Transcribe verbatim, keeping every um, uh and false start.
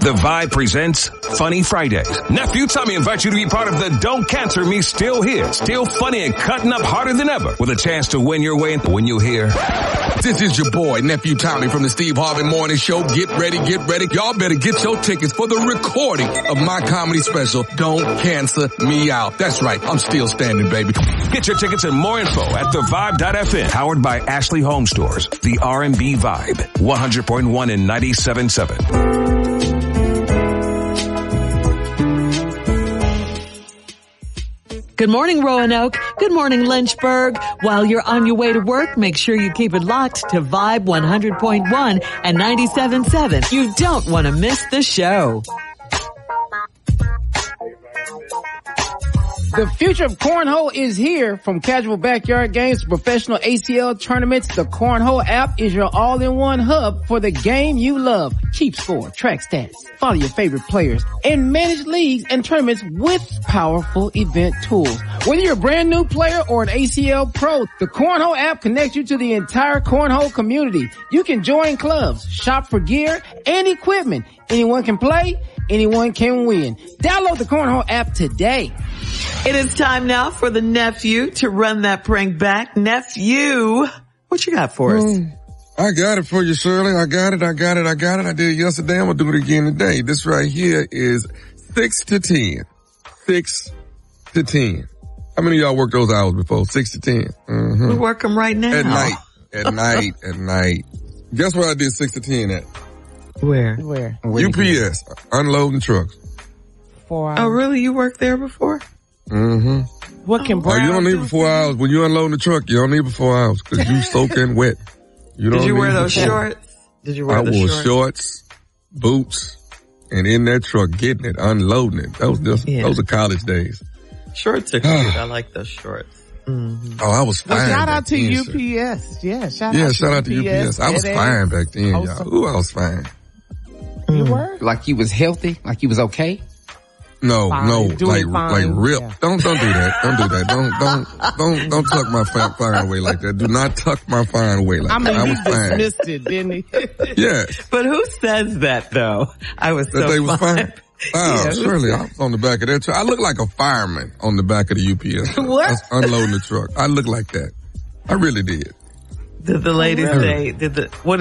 The Vibe presents Funny Fridays. Nephew Tommy invites you to be part of the Don't Cancel Me Still Here. Still funny and cutting up harder than ever with a chance to win your way when you hear. This is your boy, Nephew Tommy from the Steve Harvey Morning Show. Get ready, get ready. Y'all better get your tickets for the recording of my comedy special, Don't Cancel Me Out. That's right. I'm still standing, baby. Get your tickets and more info at the vibe dot f m. Powered by Ashley Home Stores. The R and B Vibe. one hundred point one and ninety-seven point seven. Good morning, Roanoke. Good morning, Lynchburg. While you're on your way to work, make sure you keep it locked to Vibe one hundred point one and ninety-seven point seven. You don't want to miss the show. The future of cornhole is here. From casual backyard games to professional A C L tournaments, the Cornhole app is your all-in-one hub for the game you love. Keep score, track stats, follow your favorite players, and manage leagues and tournaments with powerful event tools. Whether you're a brand new player or an A C L pro, the Cornhole app connects you to the entire cornhole community. You can join clubs, shop for gear and equipment. Anyone can play, anyone can win. Download the Cornhole app today. It is time now for the nephew to run that prank back. Nephew, what you got for us? Mm, I got it for you, Shirley. I got it, I got it, I got it. I did it yesterday. I'm going to do it again today. This right here is six to ten. Six to ten. How many of y'all worked those hours before? Six to ten. Mm-hmm. We work them right now. At night. At night. At night. Guess where I did six to ten at? Where? Where? U P S. Unloading trucks. Four hours. Oh, really? You worked there before? Mm-hmm. What can Oh, Brown you don't need do? but four hours. When you unload the truck, you don't need but four hours because you soaking wet. You don't Did you need wear those but four. shorts? Did you wear I the wore shorts? shorts, boots, and in that truck getting it, unloading it. Those just, Yeah. those are college days. Shorts are cute. I like those shorts. Mm-hmm. Oh, I was fine. Well, shout back out to then, U sir. P S. Yeah, shout Yeah, out shout to out to U P S. I was Dead fine ass. back then, Oh, y'all. so- Ooh, I was fine. You were? Like you was healthy? Like you was okay? No, Fine. no, Doing like, fine. like rip. Yeah. Don't, don't do that. Don't do that. Don't, don't, don't, don't tuck my fi- fine away like that. Do not tuck my fine away like I mean, that. I he was fine. dismissed it, didn't he? Yeah, But who says that, though? I was that so they was fine. fine. Oh, Yeah, surely I was on the back of that truck. I look like a fireman on the back of the U P S. What? That's unloading the truck. I look like that. I really did. Did the lady really? say, did the, what